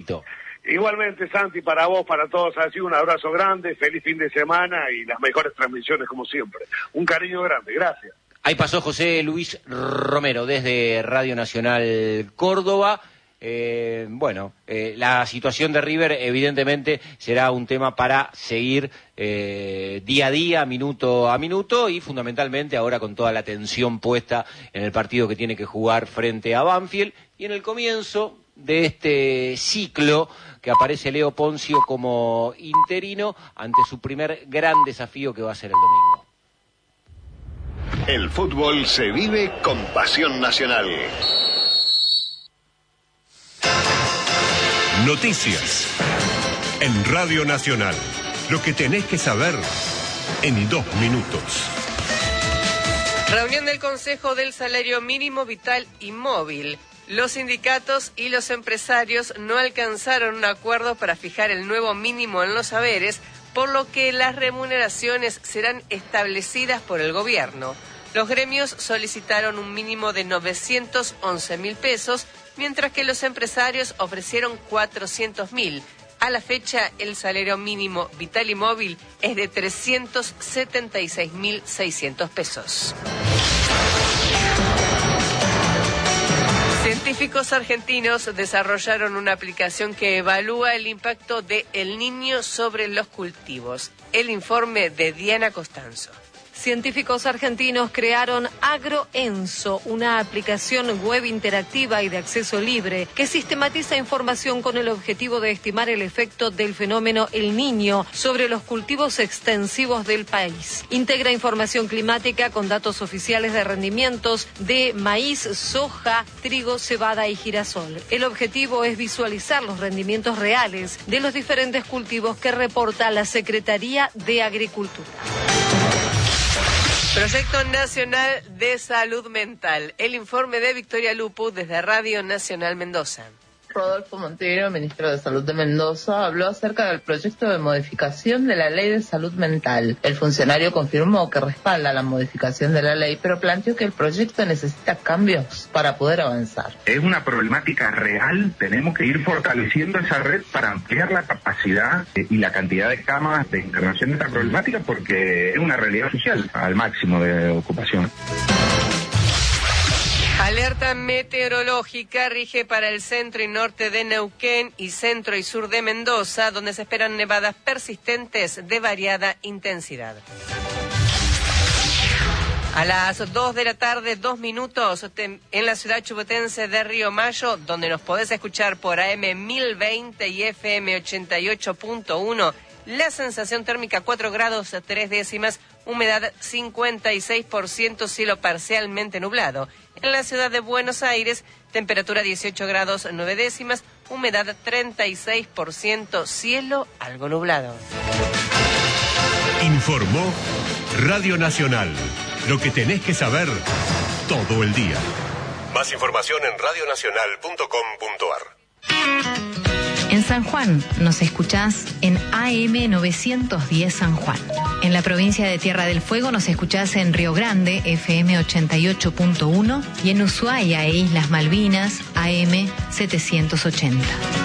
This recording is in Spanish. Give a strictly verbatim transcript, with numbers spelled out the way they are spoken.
Luisito. Igualmente, Santi, para vos, para todos, así un abrazo grande, feliz fin de semana y las mejores transmisiones como siempre. Un cariño grande, gracias. Ahí pasó José Luis Romero desde Radio Nacional Córdoba. Eh, bueno, eh, la situación de River evidentemente será un tema para seguir eh, día a día, minuto a minuto y fundamentalmente ahora con toda la atención puesta en el partido que tiene que jugar frente a Banfield y en el comienzo de este ciclo que aparece Leo Poncio como interino ante su primer gran desafío que va a ser el domingo. El fútbol se vive con pasión nacional. Noticias en Radio Nacional. Lo que tenés que saber en dos minutos. Reunión del Consejo del Salario Mínimo Vital y Móvil. Los sindicatos y los empresarios no alcanzaron un acuerdo para fijar el nuevo mínimo en los saberes, por lo que las remuneraciones serán establecidas por el gobierno. Los gremios solicitaron un mínimo de novecientos once mil pesos, mientras que los empresarios ofrecieron cuatrocientos mil. A la fecha, el salario mínimo vital y móvil es de trescientos setenta y seis mil seiscientos pesos. Científicos argentinos desarrollaron una aplicación que evalúa el impacto de El Niño sobre los cultivos. El informe de Diana Costanzo. Científicos argentinos crearon AgroEnso, una aplicación web interactiva y de acceso libre que sistematiza información con el objetivo de estimar el efecto del fenómeno El Niño sobre los cultivos extensivos del país. Integra información climática con datos oficiales de rendimientos de maíz, soja, trigo, cebada y girasol. El objetivo es visualizar los rendimientos reales de los diferentes cultivos que reporta la Secretaría de Agricultura. Proyecto Nacional de Salud Mental. El informe de Victoria Lupu desde Radio Nacional Mendoza. Rodolfo Monteiro, ministro de Salud de Mendoza, habló acerca del proyecto de modificación de la Ley de Salud Mental. El funcionario confirmó que respalda la modificación de la ley, pero planteó que el proyecto necesita cambios para poder avanzar. Es una problemática real, tenemos que ir fortaleciendo esa red para ampliar la capacidad y la cantidad de camas de internación de esta problemática, porque es una realidad social al máximo de ocupación. Alerta meteorológica rige para el centro y norte de Neuquén y centro y sur de Mendoza, donde se esperan nevadas persistentes de variada intensidad. A las dos de la tarde, dos minutos, en la ciudad chubutense de Río Mayo, donde nos podés escuchar por A M mil veinte y F M ochenta y ocho punto uno, la sensación térmica cuatro grados tres décimas, humedad cincuenta y seis por ciento, cielo parcialmente nublado. En la ciudad de Buenos Aires, temperatura dieciocho grados nueve décimas, humedad treinta y seis por ciento, cielo algo nublado. Informó Radio Nacional. Lo que tenés que saber todo el día. Más información en radio nacional punto com punto a r. En San Juan nos escuchás en A M novecientos diez San Juan. En la provincia de Tierra del Fuego nos escuchás en Río Grande, F M ochenta y ocho punto uno, y en Ushuaia e Islas Malvinas, A M setecientos ochenta.